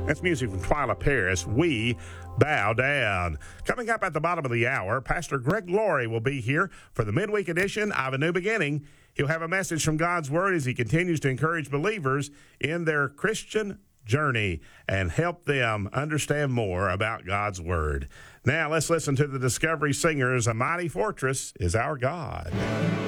That's music from Twyla Paris, We Bow Down. Coming up at the bottom of the hour, Pastor Greg Laurie will be here for the midweek edition of A New Beginning. He'll have a message from God's Word as he continues to encourage believers in their Christian journey and help them understand more about God's Word. Now let's listen to the Discovery Singers, A Mighty Fortress is Our God.